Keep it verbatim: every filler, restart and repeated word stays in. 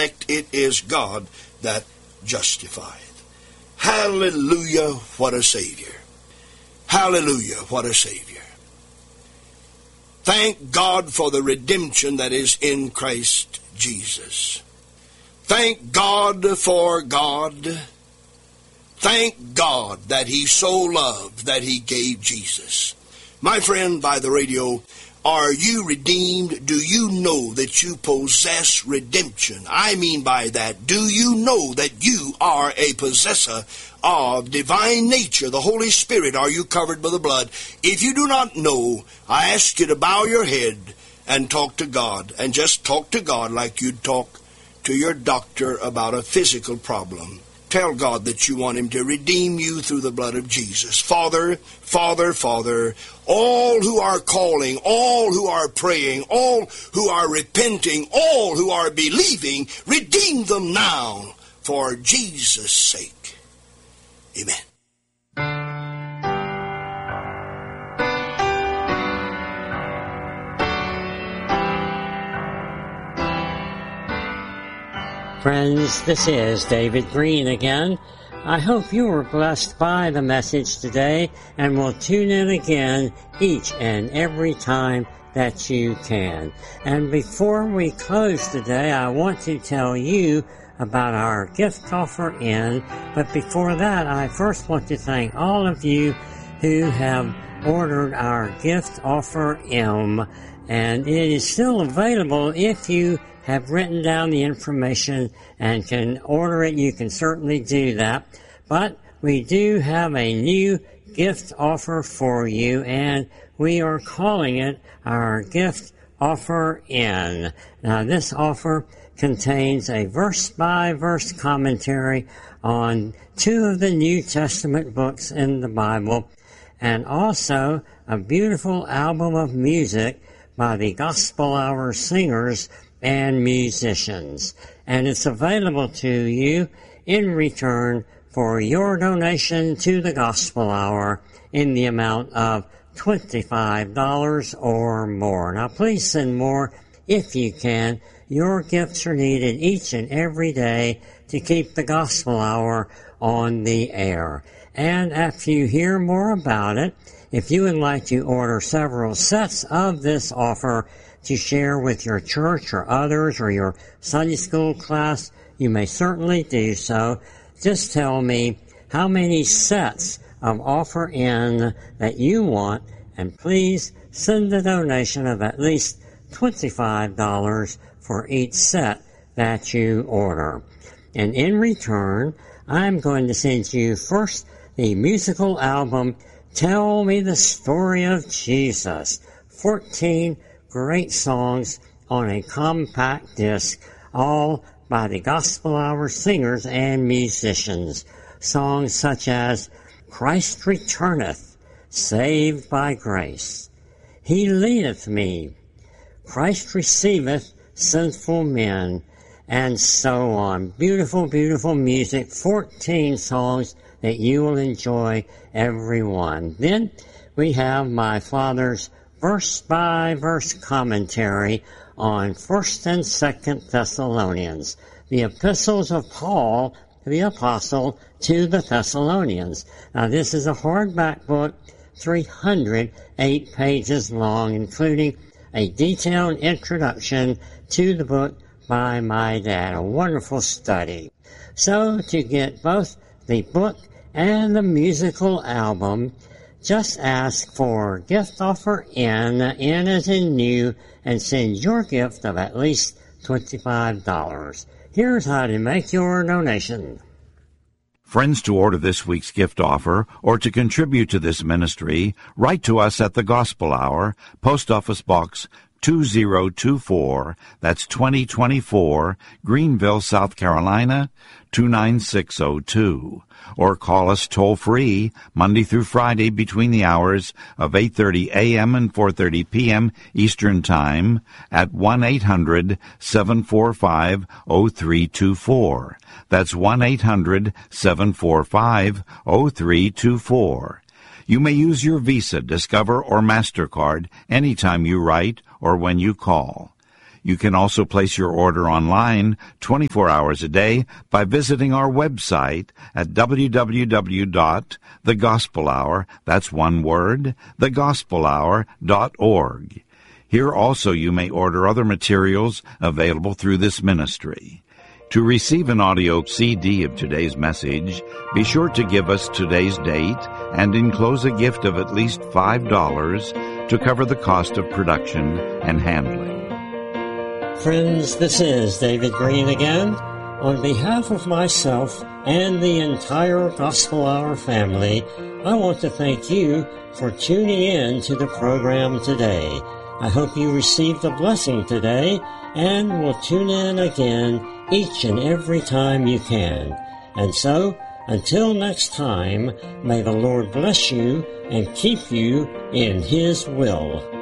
elect, it is God that justifieth. Hallelujah, what a Savior. Hallelujah, what a Savior. Thank God for the redemption that is in Christ Jesus. Thank God for God. Thank God that He so loved that He gave Jesus. My friend by the radio, are you redeemed? Do you know that you possess redemption? I mean by that, do you know that you are a possessor of divine nature, the Holy Spirit? Are you covered by the blood? If you do not know, I ask you to bow your head and talk to God. And just talk to God like you'd talk to your doctor about a physical problem. Tell God that you want Him to redeem you through the blood of Jesus. Father, Father, Father, all who are calling, all who are praying, all who are repenting, all who are believing, redeem them now for Jesus' sake. Amen. Friends, this is David Green again. I hope you were blessed by the message today and will tune in again each and every time that you can. And before we close today, I want to tell you about our gift offer in. But before that, I first want to thank all of you who have ordered our gift offer M. And it is still available if you have written down the information and can order it. You can certainly do that. But we do have a new gift offer for you, and we are calling it our gift offer in. Now, this offer contains a verse-by-verse commentary on two of the New Testament books in the Bible, and also a beautiful album of music by the Gospel Hour singers and musicians. And it's available to you in return for your donation to the Gospel Hour in the amount of twenty-five dollars or more. Now, please send more if you can. Your gifts are needed each and every day to keep the Gospel Hour on the air. And after you hear more about it, if you would like to order several sets of this offer to share with your church or others or your Sunday school class, you may certainly do so. Just tell me how many sets of offer in that you want, and please send a donation of at least twenty-five dollars for each set that you order. And in return, I'm going to send you first the musical album Tell Me the Story of Jesus. fourteen great songs on a compact disc, all by the Gospel Hour singers and musicians. Songs such as Christ Returneth, Saved by Grace, He Leadeth Me, Christ Receiveth Sinful Men, and so on. Beautiful, beautiful music, fourteen songs that you will enjoy every one. Then we have my father's verse-by-verse commentary on First and Second Thessalonians, the epistles of Paul, the apostle, to the Thessalonians. Now, this is a hardback book, three hundred eight pages long, including a detailed introduction to the book by my dad. A wonderful study. So, to get both the book and the musical album, just ask for gift offer in, in as in new, and send your gift of at least twenty-five dollars. Here's how to make your donation. Friends, to order this week's gift offer or to contribute to this ministry, write to us at the Gospel Hour, Post Office Box two zero two four, that's twenty twenty-four, Greenville, South Carolina, two nine six zero two. Or call us toll-free Monday through Friday between the hours of eight thirty a.m. and four thirty p.m. Eastern Time at one eight hundred seven four five zero three two four. That's one eight hundred seven four five zero three two four. You may use your Visa, Discover, or MasterCard anytime you write or when you call. You can also place your order online twenty-four hours a day by visiting our website at w w w dot the gospel hour, that's one word, the gospel hour dot org. Here also you may order other materials available through this ministry. To receive an audio C D of today's message, be sure to give us today's date and enclose a gift of at least five dollars to cover the cost of production and handling. Friends, this is David Green again. On behalf of myself and the entire Gospel Hour family, I want to thank you for tuning in to the program today. I hope you received a blessing today and will tune in again each and every time you can. And so, until next time, may the Lord bless you and keep you in His will.